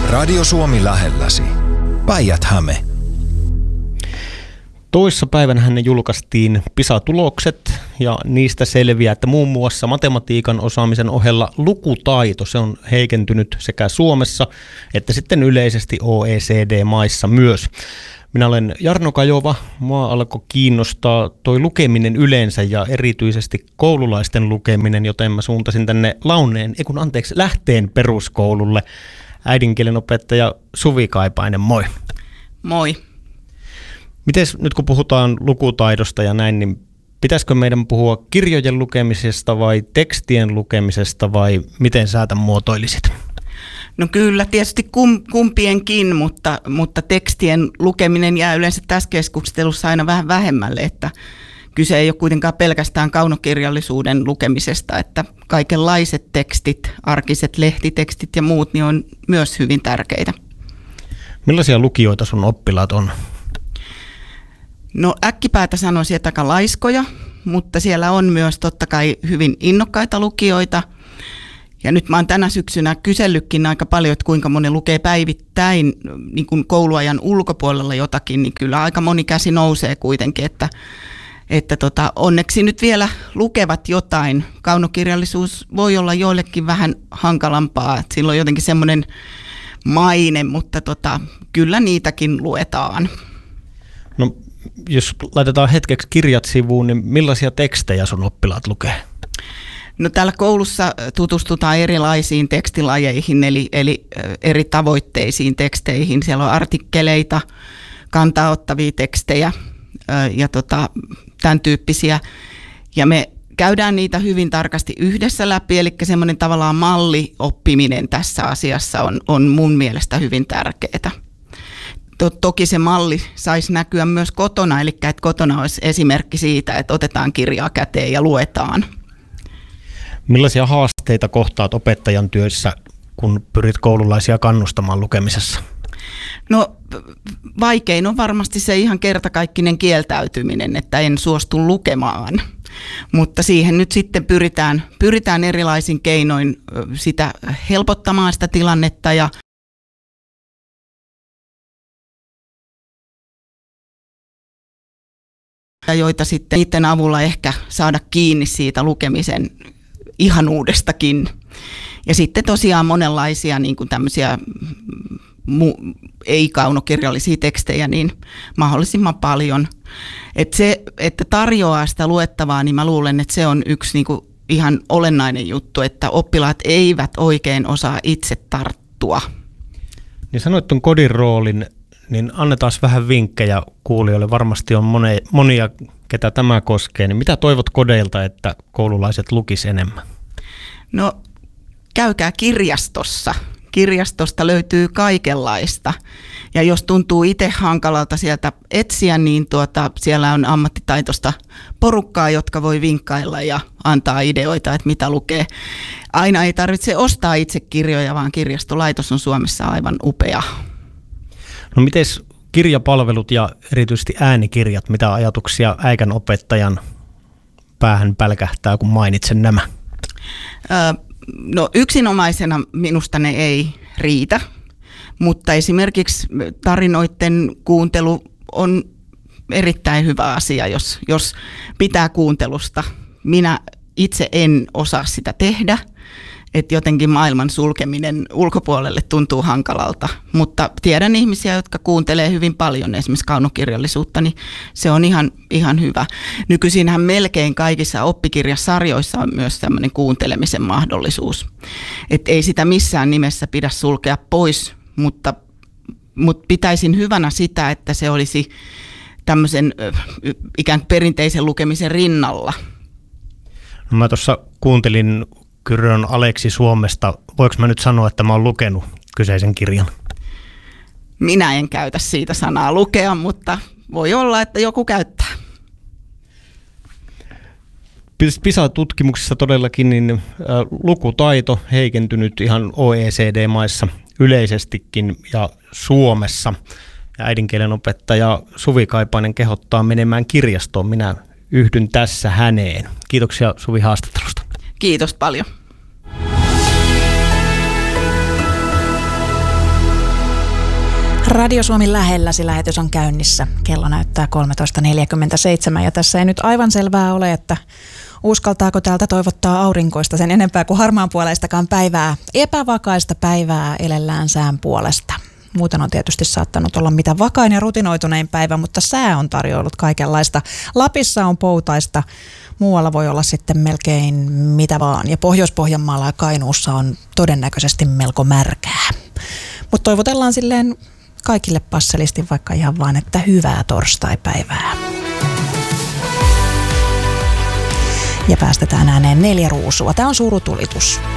Radio Suomi lähelläsi. Päijät-Häme. Toissa päivänä ne julkaistiin PISA-tulokset ja niistä selviää, että muun muassa matematiikan osaamisen ohella lukutaito, se on heikentynyt sekä Suomessa että sitten yleisesti OECD-maissa myös. Minä olen Jarno Kajova, mua alkoi kiinnostaa toi lukeminen yleensä ja erityisesti koululaisten lukeminen, joten mä suuntasin tänne Lähteen peruskoululle. Äidinkielen opettaja Suvi Kaipainen, moi. Moi. Mites nyt kun puhutaan lukutaidosta ja näin, niin pitäisikö meidän puhua kirjojen lukemisesta vai tekstien lukemisesta vai miten sä tämän muotoilisit? No kyllä, tietysti kumpienkin, mutta tekstien lukeminen jää yleensä tässä keskustelussa aina vähän vähemmälle, että kyse ei ole kuitenkaan pelkästään kaunokirjallisuuden lukemisesta, että kaikenlaiset tekstit, arkiset lehtitekstit ja muut, niin on myös hyvin tärkeitä. Millaisia lukijoita sun oppilaat on? No äkkipäätä sanoisin, että aika laiskoja, mutta siellä on myös totta kai hyvin innokkaita lukijoita. Ja nyt mä oon tänä syksynä kysellytkin aika paljon, että kuinka moni lukee päivittäin niin kuin kouluajan ulkopuolella jotakin, niin kyllä aika moni käsi nousee kuitenkin, että onneksi nyt vielä lukevat jotain. Kaunokirjallisuus voi olla joillekin vähän hankalampaa, että sillä on jotenkin semmoinen maine, mutta kyllä niitäkin luetaan. No jos laitetaan hetkeksi kirjat sivuun, niin millaisia tekstejä sun oppilaat lukee? No täällä koulussa tutustutaan erilaisiin tekstilajeihin, eli eri tavoitteisiin teksteihin. Siellä on artikkeleita, kantaa ottavia tekstejä ja tämän tyyppisiä. Ja me käydään niitä hyvin tarkasti yhdessä läpi, eli semmoinen tavallaan mallioppiminen tässä asiassa on mun mielestä hyvin tärkeää. Toki se malli saisi näkyä myös kotona, eli että kotona olisi esimerkki siitä, että otetaan kirjaa käteen ja luetaan. Millaisia haasteita kohtaat opettajan työssä, kun pyrit koululaisia kannustamaan lukemisessa? No vaikein on varmasti se ihan kertakaikkinen kieltäytyminen, että en suostu lukemaan, mutta siihen nyt sitten pyritään erilaisin keinoin sitä helpottamaan sitä tilannetta ja joita sitten niiden avulla ehkä saada kiinni siitä lukemisen ihanuudestakin. Ja sitten tosiaan monenlaisia niin kuin tämmöisiä ei-kaunokirjallisia tekstejä niin mahdollisimman paljon. Että se, että tarjoaa sitä luettavaa, niin mä luulen, että se on yksi niin kuin ihan olennainen juttu, että oppilaat eivät oikein osaa itse tarttua. Niin sanoit tuon kodin roolin, niin annetaan vähän vinkkejä kuulijoille. Varmasti on monia, ketä tämä koskee. Niin mitä toivot kodeilta, että koululaiset lukis enemmän? No käykää kirjastossa. Kirjastosta löytyy kaikenlaista. Ja jos tuntuu itse hankalalta sieltä etsiä, niin siellä on ammattitaitoista porukkaa, jotka voi vinkkailla ja antaa ideoita, että mitä lukee. Aina ei tarvitse ostaa itse kirjoja, vaan kirjastolaitos on Suomessa aivan upea. No mites kirjapalvelut ja erityisesti äänikirjat, mitä ajatuksia äikän opettajan päähän pälkähtää, kun mainitsen nämä? No yksinomaisena minusta ne ei riitä, mutta esimerkiksi tarinoiden kuuntelu on erittäin hyvä asia, jos pitää kuuntelusta. Minä itse en osaa sitä tehdä, että jotenkin maailman sulkeminen ulkopuolelle tuntuu hankalalta, mutta tiedän ihmisiä, jotka kuuntelee hyvin paljon esimerkiksi kaunokirjallisuutta, niin se on ihan hyvä. Nykyisinhän melkein kaikissa oppikirjasarjoissa on myös tämmöinen kuuntelemisen mahdollisuus. Että ei sitä missään nimessä pidä sulkea pois, mutta pitäisin hyvänä sitä, että se olisi tämmöisen ikään kuin perinteisen lukemisen rinnalla. No mä tuossa kuuntelin Kyrön Aleksi Suomesta. Voinko mä nyt sanoa, että mä oon lukenut kyseisen kirjan? Minä en käytä siitä sanaa lukea, mutta voi olla, että joku käyttää. PISA-tutkimuksessa todellakin niin lukutaito heikentynyt ihan OECD-maissa yleisestikin ja Suomessa. Ja äidinkielen opettaja Suvi Kaipainen kehottaa menemään kirjastoon. Minä yhdyn tässä häneen. Kiitoksia Suvi haastattelusta. Kiitos paljon. Radio Suomi lähelläsi lähetys on käynnissä. Kello näyttää 13.47 ja tässä ei nyt aivan selvää ole, että uskaltaako täältä toivottaa aurinkoista sen enempää kuin harmaanpuoleistakaan päivää. Epävakaista päivää elellään sään puolesta. Muuten on tietysti saattanut olla mitä vakain ja rutinoitunein päivä, mutta sää on tarjoillut kaikenlaista. Lapissa on poutaista, muualla voi olla sitten melkein mitä vaan. Ja Pohjois-Pohjanmaalla ja Kainuussa on todennäköisesti melko märkää. Mutta toivotellaan silleen kaikille passelisti vaikka ihan vaan, että hyvää torstaipäivää. Ja päästetään ääneen 4 ruusua. Tämä on Surutulitus.